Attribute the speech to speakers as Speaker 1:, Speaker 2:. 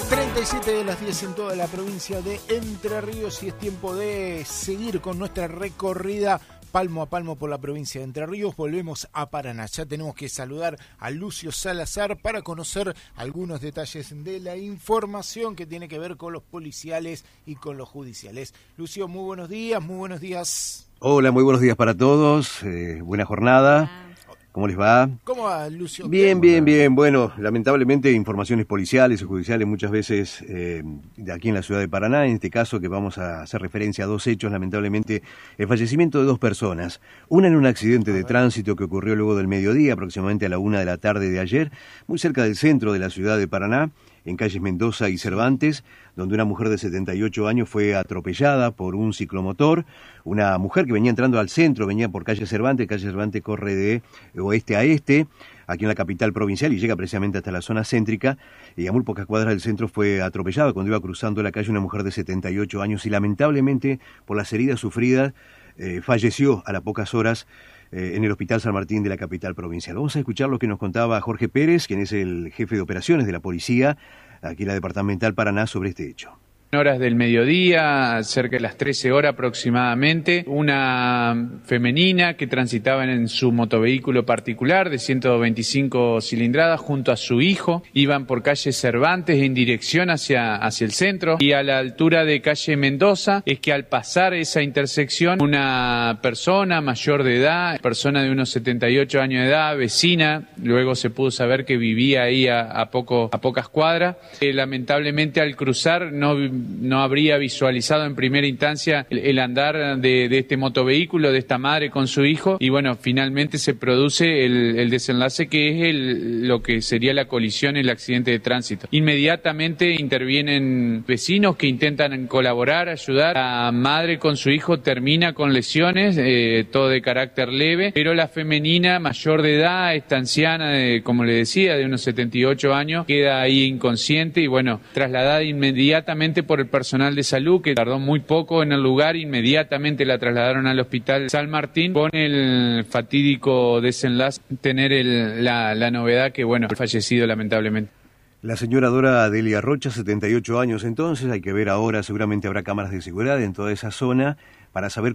Speaker 1: 37 de las 10 en toda la provincia de Entre Ríos y es tiempo de seguir con nuestra recorrida palmo a palmo por la provincia de Entre Ríos. Volvemos a Paraná. Ya tenemos que saludar a Lucio Salazar para conocer algunos detalles de la información que tiene que ver con los policiales y con los judiciales. Lucio, muy buenos días, muy buenos días.
Speaker 2: Hola, muy buenos días para todos. Buena jornada. ¿Cómo les va?
Speaker 1: ¿Cómo va, Lucio?
Speaker 2: Bien. Bueno, lamentablemente informaciones policiales y judiciales muchas veces de aquí en la ciudad de Paraná, en este caso que vamos a hacer referencia a dos hechos, lamentablemente el fallecimiento de dos personas. Una en un accidente de tránsito que ocurrió luego del mediodía, aproximadamente a la 1 de la tarde de ayer, muy cerca del centro de la ciudad de Paraná, en calles Mendoza y Cervantes, donde una mujer de 78 años fue atropellada por un ciclomotor. Una mujer que venía entrando al centro, venía por calle Cervantes corre de oeste a este, aquí en la capital provincial, y llega precisamente hasta la zona céntrica, y a muy pocas cuadras del centro fue atropellada cuando iba cruzando la calle una mujer de 78 años, y lamentablemente, por las heridas sufridas, falleció a las pocas horas en el Hospital San Martín de la capital provincial. Vamos a escuchar lo que nos contaba Jorge Pérez, quien es el jefe de operaciones de la policía aquí en la departamental Paraná, sobre este hecho.
Speaker 3: Horas del mediodía, cerca de las 13 horas aproximadamente, una femenina que transitaba en su motovehículo particular de 125 cilindradas junto a su hijo, iban por calle Cervantes en dirección hacia el centro, y a la altura de calle Mendoza es que al pasar esa intersección una persona mayor de edad, persona de unos 78 años de edad, vecina, luego se pudo saber que vivía ahí a pocas cuadras, lamentablemente al cruzar no habría visualizado en primera instancia el andar de este motovehículo, de esta madre con su hijo, y bueno, finalmente se produce el desenlace que es lo que sería la colisión, el accidente de tránsito. Inmediatamente intervienen vecinos que intentan colaborar, ayudar. La madre con su hijo termina con lesiones, todo de carácter leve, pero la femenina mayor de edad, esta anciana, como le decía, de unos 78 años, queda ahí inconsciente y bueno, trasladada inmediatamente por el personal de salud, que tardó muy poco en el lugar. Inmediatamente la trasladaron al Hospital San Martín, con el fatídico desenlace, tener la novedad que bueno, fallecido lamentablemente.
Speaker 2: La señora Dora Delia Rocha, 78 años entonces, hay que ver ahora, seguramente habrá cámaras de seguridad en toda esa zona para saber